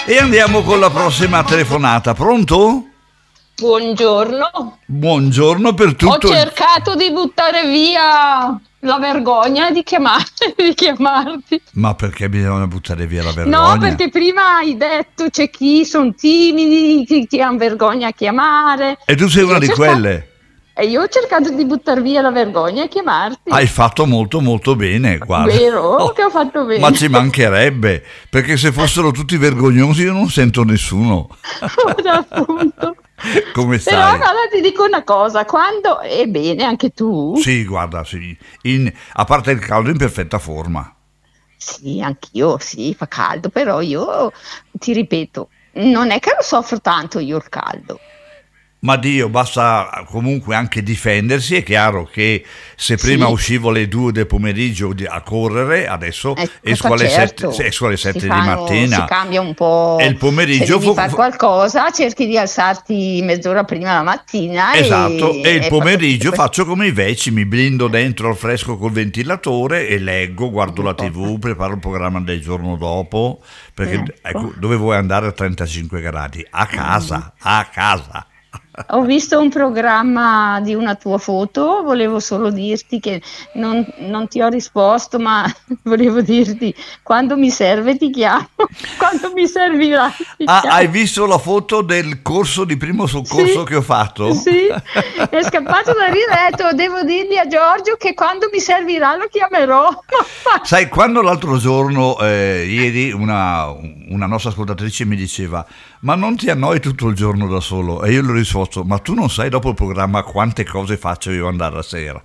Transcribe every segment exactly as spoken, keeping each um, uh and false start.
E andiamo con la prossima telefonata. Pronto? Buongiorno. Buongiorno per tutto. Ho cercato di buttare via la vergogna di, chiamare, di chiamarti. Ma perché bisogna buttare via la vergogna? No, perché prima hai detto c'è chi sono timidi, chi, chi ha vergogna a chiamare. E tu sei Io una di cercato, quelle? E io ho cercato di buttare via la vergogna e chiamarti. Hai fatto molto molto bene, guarda. Vero? Oh, che ho fatto bene. Ma ci mancherebbe, perché se fossero tutti vergognosi io non sento nessuno. Appunto. Come stai? Però allora ti dico una cosa, quando è bene anche tu? Sì, guarda, sì. In, a parte il caldo, in perfetta forma. Sì, anch'io, sì, fa caldo, però io ti ripeto, non è che lo soffro tanto io il caldo. Ma Dio, basta comunque anche difendersi. È chiaro che se prima Sì. uscivo alle due del pomeriggio di- a correre, adesso Eh, esco fa alle certo. sette, esco alle Si sette di fanno- mattina. Si cambia un po'. E il pomeriggio Se devi fu- fare fu- qualcosa, cerchi di alzarti mezz'ora prima la mattina. Esatto, e, e il e pomeriggio fa- faccio come i vecchi, mi blindo dentro al fresco col ventilatore e leggo, guardo la Ecco. tivù, preparo il programma del giorno dopo, perché Ecco. ecco, dove vuoi andare a trentacinque gradi? A casa, a casa. Ho visto un programma di una tua foto, volevo solo dirti che non, non ti ho risposto, ma volevo dirti quando mi serve ti chiamo, quando mi servirà ti Ah, chiamo. hai visto la foto del corso di primo soccorso Sì, che ho fatto? Sì, è scappato da ridere, ho detto, devo dirgli a Giorgio che quando mi servirà lo chiamerò. Sai, quando l'altro giorno, eh, ieri, una, una nostra ascoltatrice mi diceva: ma non ti annoi tutto il giorno da solo? E io le ho risposto: ma tu non sai dopo il programma quante cose faccio io andare la sera?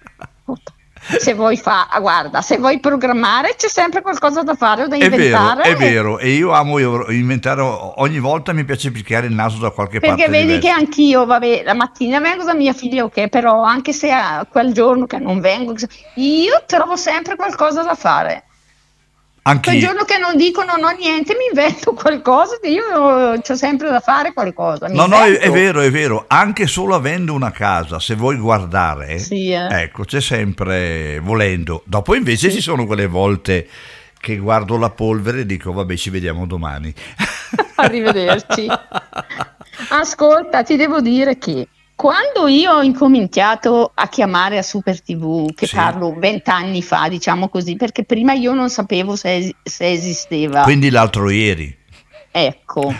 Se vuoi fa, guarda, se vuoi programmare c'è sempre qualcosa da fare o da È vero, inventare. è vero, e io amo inventare, ogni volta mi piace picchiare il naso da qualche Perché parte vedi diversa. che anch'io, vabbè, la mattina vengo da mia figlia, ok, però anche se a quel giorno che non vengo, io trovo sempre qualcosa da fare. Anche Quel io. giorno che non dico non ho niente, mi invento qualcosa, che io ho sempre da fare qualcosa. mi No, no, è, invento. è vero, è vero, anche solo avendo una casa, se vuoi guardare, Sì, eh. ecco, c'è sempre volendo. Dopo invece ci sono quelle volte che guardo la polvere e dico: vabbè, ci vediamo domani. Arrivederci. Ascolta, ti devo dire che quando io ho incominciato a chiamare a Super T V, che Sì. parlo vent'anni fa, diciamo così, perché prima io non sapevo se, es- se esisteva. Quindi l'altro ieri, Ecco.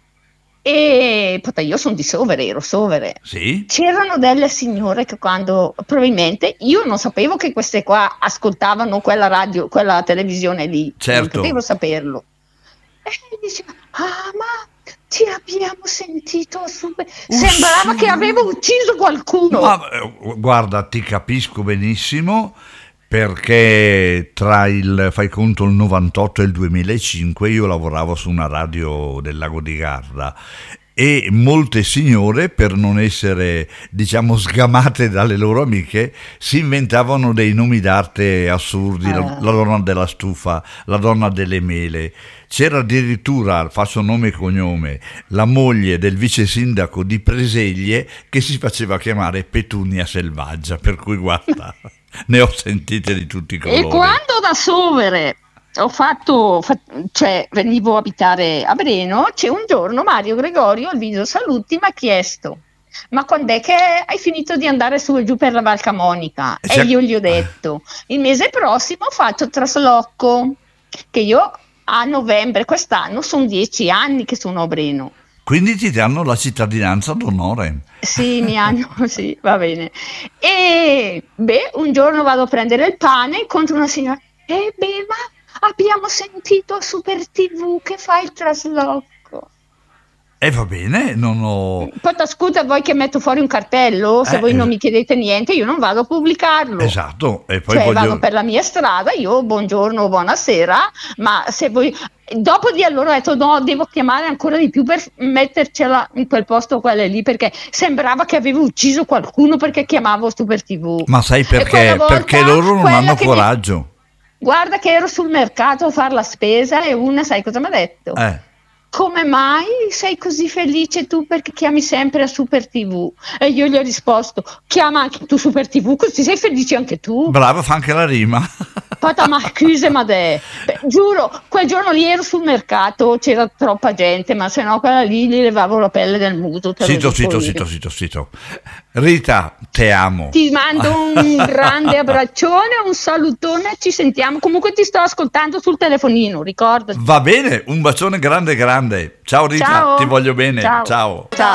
E poi io sono di Sovere, ero Sovere. sì? C'erano delle signore che quando probabilmente io non sapevo che queste qua ascoltavano quella radio, quella televisione lì, Certo. non potevo saperlo. E mi diceva: ah, ma ti abbiamo sentito super. Sembrava sì. che avevo ucciso qualcuno. Ma eh, guarda, ti capisco benissimo, perché tra il, fai conto, il novantotto e il duemilacinque io lavoravo su una radio del Lago di Garda e molte signore, per non essere, diciamo, sgamate dalle loro amiche, si inventavano dei nomi d'arte assurdi, la, Eh. la donna della stufa, la donna delle mele. C'era addirittura, faccio nome e cognome, la moglie del vice sindaco di Preseglie che si faceva chiamare Petunia Selvaggia, per cui guarda, ne ho sentite di tutti i colori. E quando da Sovere ho fatto, fa- cioè venivo a abitare a Breno, c'è un giorno Mario Gregorio al video saluti mi ha chiesto: ma quando è che hai finito di andare su e giù per la Val Camonica? E E c'è- io gli ho detto: il mese prossimo faccio trasloco, che io a novembre quest'anno sono dieci anni che sono a Breno. Quindi ti danno la cittadinanza d'onore. Sì, mi hanno, sì, va bene. E beh, un giorno vado a prendere il pane, incontro una signora: eh beh, ma abbiamo sentito a Super T V che fa il trasloco. E va bene, non ho... Poi scusa, voi che metto fuori un cartello, se Eh, voi non es- mi chiedete niente, io non vado a pubblicarlo. Esatto, e poi Cioè voglio... vado per la mia strada, io buongiorno, buonasera, ma se voi... Dopo di allora ho detto no, devo chiamare ancora di più per mettercela in quel posto, quelle lì, perché sembrava che avevo ucciso qualcuno perché chiamavo Super T V. Ma sai E quella perché? volta, Perché loro non quella hanno che mi- coraggio. Guarda che ero sul mercato a fare la spesa e una, sai cosa mi ha detto? Eh, come mai sei così felice tu perché chiami sempre a Super T V? E io gli ho risposto, chiama anche tu Super T V così sei felice anche tu. Bravo, fa anche la rima. Fata ma scuse ma de. Beh, giuro, quel giorno lì ero sul mercato, c'era troppa gente, ma se no quella lì gli levavo la pelle del muso. Zitto, zitto, zitto, zitto, zitto. Rita, te amo. Ti mando un grande abbraccione, un salutone, ci sentiamo. Comunque ti sto ascoltando sul telefonino, ricordati. Va bene, un bacione grande grande. Ciao Rita, Ciao. ti voglio bene. Ciao. Ciao. Ciao.